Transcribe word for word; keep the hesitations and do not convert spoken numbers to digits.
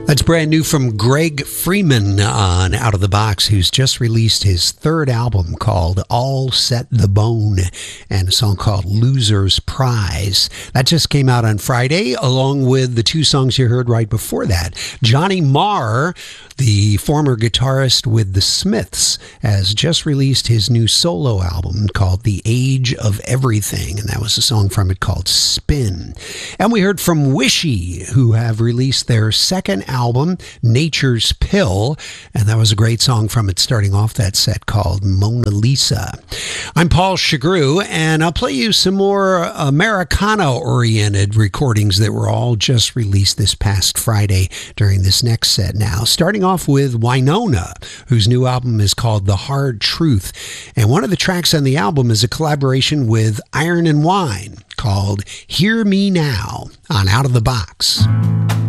That's brand new from Greg Freeman on Out of the Box, who's just released his third album called All Set the Bone and a song called Loser's Prize. That just came out on Friday, along with the two songs you heard right before that. Johnny Marr, the former guitarist with the Smiths, has just released his new solo album called The Age of Everything, and that was a song from it called Spin. And we heard from Wishy, who have released their second album album, Nature's Pill, and that was a great song from it starting off that set called Mona Lisa. I'm Paul Chagru, and I'll play you some more Americana-oriented recordings that were all just released this past Friday during this next set now. Starting off with Wynonna, whose new album is called The Hard Truth, and one of the tracks on the album is a collaboration with Iron and Wine called Hear Me Now on Out of the Box.